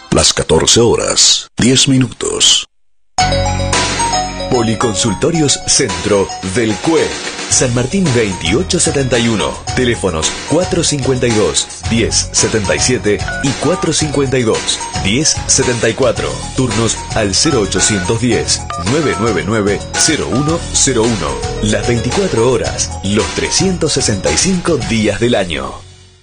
Las 14 horas, 10 minutos. Policonsultorios Centro del CUEC. San Martín 2871. Teléfonos 452-1077 y 452-1074. Turnos al 0810-999-0101. Las 24 horas, los 365 días del año.